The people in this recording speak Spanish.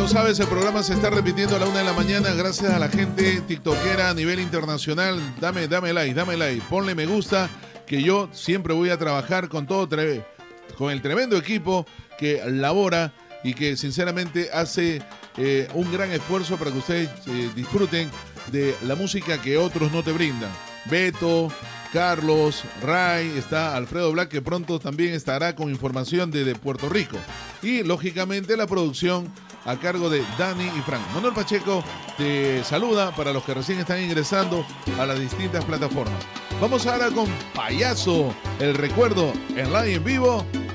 lo sabes, el programa se está repitiendo a la 1 de la mañana gracias a la gente tiktokera a nivel internacional. Dame like, ponle me gusta, que yo siempre voy a trabajar con con el tremendo equipo que labora y que sinceramente hace un gran esfuerzo para que ustedes disfruten de la música que otros no te brindan. Beto, Carlos, Ray, está Alfredo Black, que pronto también estará con información de Puerto Rico. Y lógicamente la producción a cargo de Dani y Frank. Manuel Pacheco te saluda para los que recién están ingresando a las distintas plataformas. Vamos ahora con Payaso, el recuerdo en live en vivo